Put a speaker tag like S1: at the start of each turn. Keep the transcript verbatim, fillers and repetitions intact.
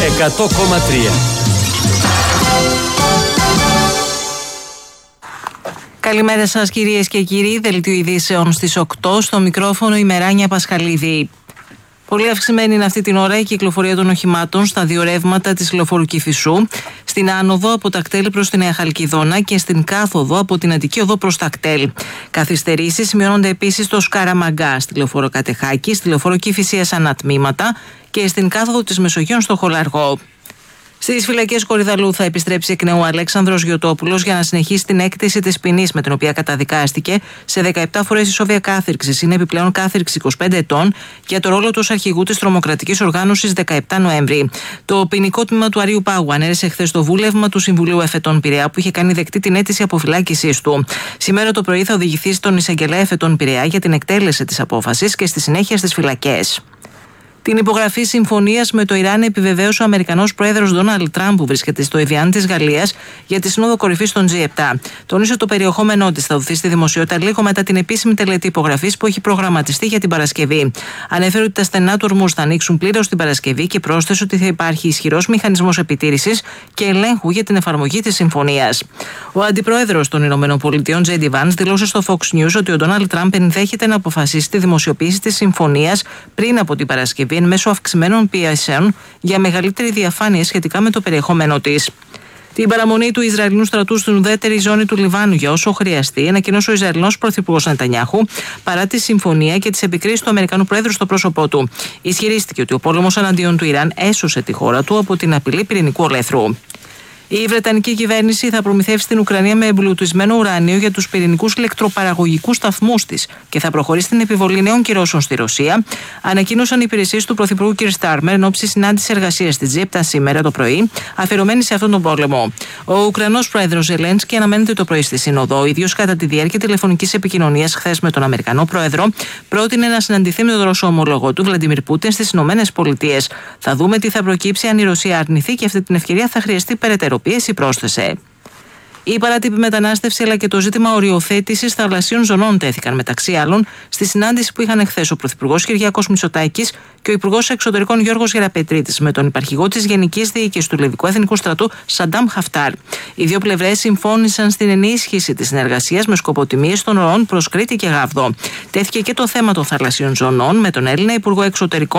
S1: εκατό κόμμα τρία.
S2: Καλημέρα σας κυρίες και κύριοι, δελτίο ειδήσεων στις οκτώ, στο μικρόφωνο η Μεράνια Πασχαλίδη. Πολύ αυξημένη είναι αυτή την ώρα η κυκλοφορία των οχημάτων στα δύο ρεύματα της λεωφόρου Κηφισού, στην άνοδο από τα κτέλ προς τη Νέα Χαλκιδόνα και στην κάθοδο από την Αττική οδό προς τα κτέλ. Καθυστερήσεις σημειώνονται επίσης στο Σκαραμαγκά, στη λεωφόρο Κατεχάκη, στη λεωφόρο Κηφισίας ανατμήματα και στην κάθοδο της Μεσογείων στο Χολαργό. Στις φυλακές Κορυδαλού θα επιστρέψει εκ νέου ο Αλέξανδρος Γιωτόπουλος για να συνεχίσει την έκτηση της ποινής με την οποία καταδικάστηκε σε δεκαεπτά φορές ισόβια κάθυρξης. Είναι επιπλέον κάθυρξη είκοσι πέντε ετών για το ρόλο του ως αρχηγού της τρομοκρατικής οργάνωσης δεκαεπτά Νοέμβρη. Το ποινικό τμήμα του Αρείου Πάγου ανέρεσε χθες το βούλευμα του Συμβουλίου Εφετών Πειραιά που είχε κάνει δεκτή την αίτηση αποφυλάκησής του. Σήμερα το πρωί θα οδηγηθεί στον εισαγγελέα Εφετών Πειραιά για την εκτέλεση της απόφασης και στη συνέχεια στις φυλακές. Την υπογραφή συμφωνίας με το Ιράν επιβεβαίωσε ο Αμερικανός πρόεδρος Ντόναλντ Τραμπ, που βρίσκεται στο Εβιάν της Γαλλίας για τη Σύνοδο Κορυφής των τζι επτά. Τονίσε το περιεχόμενό της θα δοθεί στη δημοσιότητα λίγο μετά την επίσημη τελετή υπογραφής που έχει προγραμματιστεί για την Παρασκευή. Ανέφερε ότι τα στενά του ορμούς θα ανοίξουν πλήρως την Παρασκευή και πρόσθεσε ότι θα υπάρχει ισχυρός μηχανισμός επιτήρησης και ελέγχου για την εφαρμογή της συμφωνίας. Ο αντιπρόεδρος των ΗΠΑ, Τζέι Ντι Βάνς, δηλώσε στο Fox News ότι ο Ντόναλντ Τραμπ ενδέχεται να αποφασίσει τη δημοσιοποίηση της συμφωνίας πριν από την Παρασκευή εν μέσω αυξημένων πιέσεων για μεγαλύτερη διαφάνεια σχετικά με το περιεχόμενό της. Την παραμονή του Ισραηλινού στρατού στην ουδέτερη ζώνη του Λιβάνου για όσο χρειαστεί, ανακοίνωσε ο Ισραηλινός πρωθυπουργός Νετανιάχου παρά τη συμφωνία και τις επικρίσεις του Αμερικανού Προέδρου στο πρόσωπό του. Ισχυρίστηκε ότι ο πόλεμος εναντίον του Ιράν έσωσε τη χώρα του από την απειλή πυρηνικού ολέθρου. Η Βρετανική κυβέρνηση θα προμηθεύσει την Ουκρανία με εμπλουτισμένο ουράνιο για τους πυρηνικούς ηλεκτροπαραγωγικούς σταθμούς της και θα προχωρήσει στην επιβολή νέων κυρώσεων στη Ρωσία, ανακοίνωσαν οι υπηρεσίες του Πρωθυπουργού κ. Στάρμερ εν ώψη συνάντησης εργασίας της τζι επτά σήμερα το πρωί, αφιερωμένη σε αυτόν τον πόλεμο. Ο Ουκρανός πρόεδρος Ζελένσκι αναμένεται το πρωί στη Σύνοδο. Ο ίδιος, κατά τη διάρκεια τηλεφωνικής επικοινωνίας χθες με τον Αμερικανό πρόεδρο, πρότεινε να συναντηθεί με τον Ρώσο ομολογό του Βλαντιμίρ Πούτιν στις ΗΠΑ. Θα δούμε τι θα προκύψει αν η Ρωσία αρνηθεί και αυτή την ευκαιρία θα χρειαστεί περαιτέρω πίεση, πρόσθεσε. Η παράτυπη μετανάστευση αλλά και το ζήτημα οριοθέτησης θαλασσίων ζωνών τέθηκαν μεταξύ άλλων στη συνάντηση που είχαν εχθές ο Πρωθυπουργός Κυριάκος Μητσοτάκης και ο Υπουργός Εξωτερικών Γιώργος Γεραπετρίτης με τον υπαρχηγό της Γενικής Διοίκησης του Λιβικού Εθνικού Στρατού Σαντάμ Χαφτάρ. Οι δύο πλευρές συμφώνησαν στην ενίσχυση της συνεργασίας με σκοπό τη μείωση των ροών προς Κρήτη και Γάβδο. Τέθηκε και το θέμα των θαλασσίων ζωνών με τον Έλληνα Υπουργό Εξωτερικών